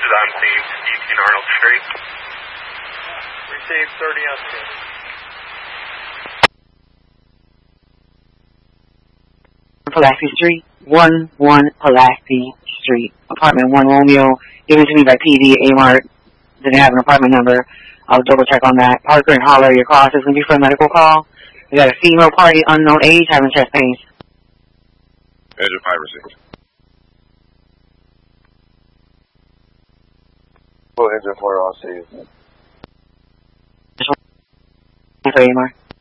on scene, 18 Arnold Street. Received 30 on scene. Pulaski Street, 11 Pulaski Street, apartment 1 Romeo, given to me by PD Amart. Didn't have an apartment number. I'll double check on that. Parker and Holler, your cross is going to be for a medical call. We got a female party, unknown age, having chest pains. Engine 5 received. Full engine 4 all seas. For Amart.